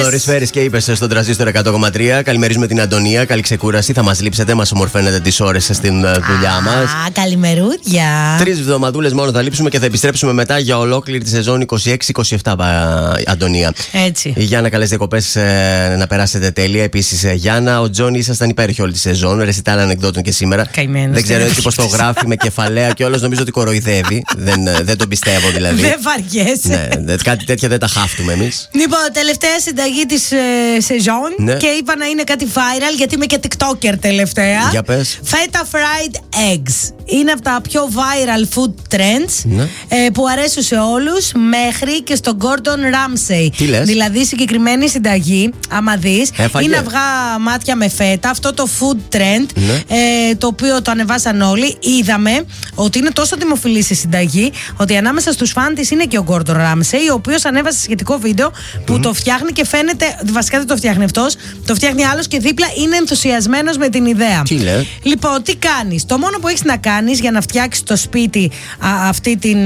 Νωρίς φέρεις και είπες στον τραζίστρο 100,3. Καλημερίζουμε την Αντωνία. Καλή ξεκούραση. Θα μας λείψετε, μας ομορφαίνετε τις ώρες στην δουλειά μας. Καλημερούδια. 3 εβδομαδούλες μόνο θα λείψουμε και θα επιστρέψουμε μετά για ολόκληρη τη σεζόν 26-27, Αντωνία. Έτσι. Γιάννα, καλές διακοπές να περάσετε τέλεια. Επίσης, Γιάννα, ο Τζόνι ήσασταν υπέροχοι όλη τη σεζόν. Ρεσιτάλ ανεκδότων και σήμερα. Καημένος. Δεν ξέρω έτσι πώς το γράφει με κεφαλαία και όλος νομίζω ότι κοροϊδεύει. Δεν τον πιστεύω δηλαδή. Δεν βαριέσαι. Ναι, κάτι τέτοια δεν τα χάφτουμε εμείς. Λοιπόν, τελευταία συνταγή της σεζόν. Ναι. Και είπα να είναι κάτι viral γιατί είμαι και TikToker τελευταία. Για πες. Feta fried eggs. Είναι από τα πιο viral food trends, ναι, που αρέσουν σε όλους, μέχρι και στον Gordon Ramsay. Τι λες? Δηλαδή, συγκεκριμένη συνταγή, άμα δεις, Έφαγε. είναι αυγά μάτια με φέτα. Αυτό το food trend, Ναι. το οποίο το ανεβάσαν όλοι. Είδαμε ότι είναι τόσο δημοφιλής η συνταγή, ότι ανάμεσα στους φαν της είναι και ο Gordon Ramsay, ο οποίος ανέβασε σχετικό βίντεο που το φτιάχνει και φαίνεται. Βασικά δεν το φτιάχνει αυτός, το φτιάχνει άλλος και δίπλα είναι ενθουσιασμένος με την ιδέα. Τι λέει? Λοιπόν, τι κάνεις? Το μόνο που έχεις να κάνεις για να φτιάξεις στο σπίτι αυτή την.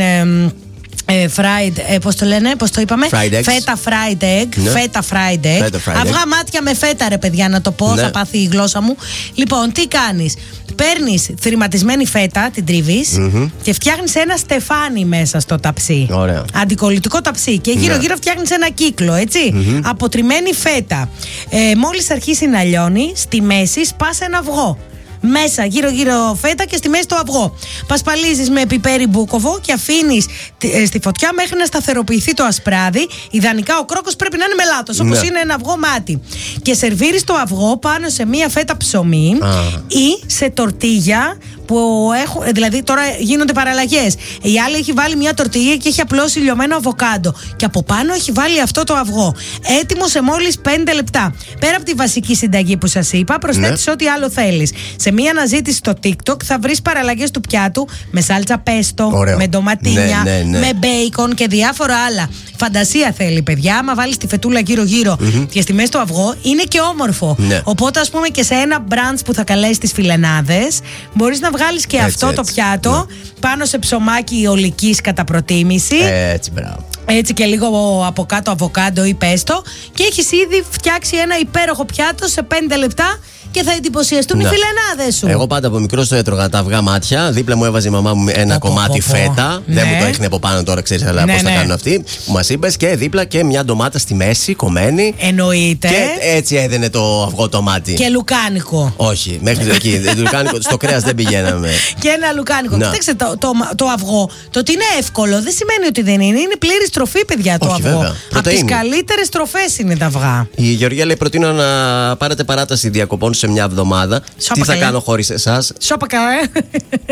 Fried, πώς το λένε, πώς το είπαμε? Fried eggs. Feta fried egg. Ναι. Feta fried egg. Feta fried Αυγά egg. μάτια με φέτα, ρε παιδιά, να το πω, Ναι. θα πάθει η γλώσσα μου. Λοιπόν, τι κάνεις? Παίρνεις θρηματισμένη φέτα, την τρίβεις και φτιάχνεις ένα στεφάνι μέσα στο ταψί. Ωραία. Αντικολλητικό ταψί. Και γύρω-γύρω φτιάχνεις ένα κύκλο, έτσι. Αποτριμμένη φέτα. Μόλις αρχίσει να λιώνει, στη μέση σπάς ένα αυγό. Μέσα γύρω-γύρω φέτα και στη μέση το αυγό. Πασπαλίζεις με πιπέρι μπούκοβο και αφήνεις στη φωτιά μέχρι να σταθεροποιηθεί το ασπράδι. Ιδανικά ο κρόκος πρέπει να είναι μελάτος, όπως είναι ένα αυγό μάτι. Και σερβίρεις το αυγό πάνω σε μία φέτα ψωμί ή σε τορτίγια που έχουν. Δηλαδή τώρα γίνονται παραλλαγές. Η άλλη έχει βάλει μία τορτίγια και έχει απλώσει λιωμένο αβοκάντο. Και από πάνω έχει βάλει αυτό το αυγό. Έτοιμο σε μόλις 5 λεπτά. Πέρα από τη βασική συνταγή που σας είπα, προσθέτεις ό,τι άλλο θέλεις. Σε μία αναζήτηση στο TikTok θα βρεις παραλλαγές του πιάτου με σάλτσα πέστο, ωραίο, με ντοματίνια, ναι. με μπέικον και διάφορα άλλα. Φαντασία θέλει, παιδιά. Άμα βάλεις τη φετούλα γύρω-γύρω και στη μέση το αυγό, είναι και όμορφο. Ναι. Οπότε, ας πούμε, και σε ένα brunch που θα καλέσεις τις φιλενάδες, μπορείς να βγάλεις και αυτό το πιάτο πάνω σε ψωμάκι ολικής κατά προτίμηση. Έτσι, μπράβο. Έτσι και λίγο από κάτω αβοκάντο ή πέστο. Και έχεις ήδη φτιάξει ένα υπέροχο πιάτο σε 5 λεπτά και θα εντυπωσιαστούν οι φιλενάδες σου. Εγώ πάντα από μικρός το έτρωγα τα αυγά μάτια. Δίπλα μου έβαζε η μαμά μου ένα κομμάτι φέτα. Ναι. Δεν μου το έχνε από πάνω τώρα, ξέρεις, αλλά πώς θα κάνουν αυτοί που μας είπες. Και δίπλα και μια ντομάτα στη μέση, κομμένη. Εννοείται. Και έτσι έδαινε το αυγό το μάτι. Και λουκάνικο. Όχι, μέχρι εκεί. Λουκάνικο, στο κρέας δεν πηγαίναμε. Και ένα λουκάνικο. Να. Κοίταξε το αυγό. Το ότι είναι εύκολο δεν σημαίνει ότι δεν είναι. Είναι πλήρης τροφή, παιδιά, το Όχι, αυγό. βέβαια. Από τις Πρωτεΐνη. καλύτερες τροφές είναι τα αυγά. Η Γεωργία λέει: προτείνω να πάρετε παράταση διακοπών σε μια εβδομάδα. Σώπα Τι θα καλά. κάνω χωρίς εσάς? Σώπα καλά.